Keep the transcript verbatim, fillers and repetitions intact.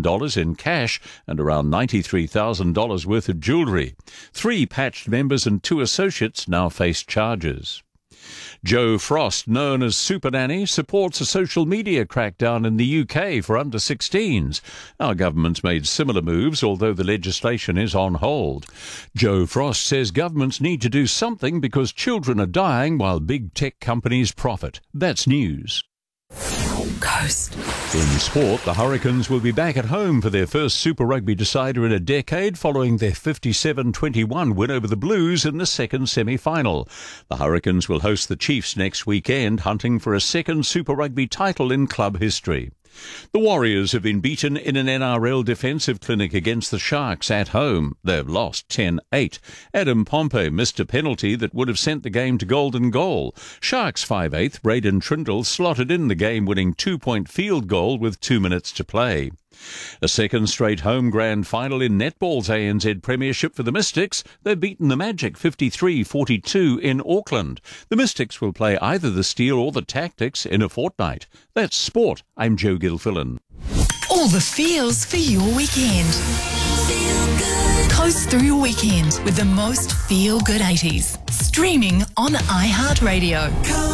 dollars in cash and around ninety-three thousand dollars worth of jewellery. Three patched members and two associates now face charges. Jo Frost, known as Super Nanny, supports a social media crackdown in the U K for under sixteens. Our government's made similar moves, although the legislation is on hold. Jo Frost says governments need to do something because children are dying while big tech companies profit. That's news. Coast. In sport, the Hurricanes will be back at home for their first Super Rugby decider in a decade following their fifty-seven twenty-one win over the Blues in the second semi-final. The Hurricanes will host the Chiefs next weekend, hunting for a second Super Rugby title in club history. The Warriors have been beaten in an N R L defensive clinic against the Sharks at home. They've lost ten eight. Adam Pompey missed a penalty that would have sent the game to golden goal. Sharks five eighth Braden Trindle slotted in the game-winning two-point field goal with two minutes to play. A second straight home grand final in netball's A N Z Premiership for the Mystics. They've beaten the Magic fifty-three forty-two in Auckland. The Mystics will play either the Steel or the Tactics in a fortnight. That's sport. I'm Joe Gilfillan. All the feels for your weekend. Feel good. Coast through your weekend with the most feel-good eighties. Streaming on iHeartRadio.